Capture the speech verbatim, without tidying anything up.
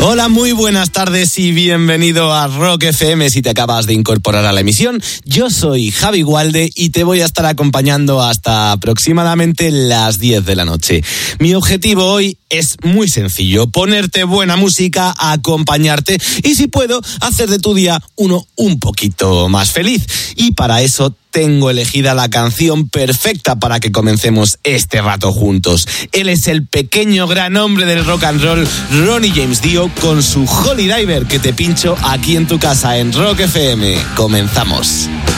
Hola, muy buenas tardes y bienvenido a Rock F M si te acabas de incorporar a la emisión. Yo soy Javi Gualde y te voy a estar acompañando hasta aproximadamente las diez de la noche. Mi objetivo hoy es muy sencillo, ponerte buena música, acompañarte y si puedo, hacer de tu día uno un poquito más feliz. Y para eso tengo elegida la canción perfecta para que comencemos este rato juntos. Él es el pequeño gran hombre del rock and roll, Ronnie James Dio, con su Holy Diver, que te pincho aquí en tu casa en Rock F M. Comenzamos.